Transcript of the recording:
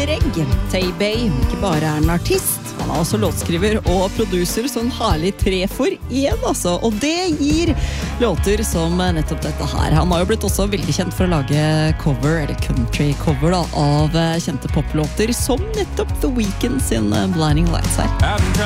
Greg Taybay ikke bare en artist, han også låtskriver og producer, sånn herlig 3 for 1 altså. Og det gir låter som nettopp dette her. Han har jo blitt også veldig kjent for å lage cover, eller country cover da, av kjente poplåter, som nettopp The Weeknd sin Blinding Lights her.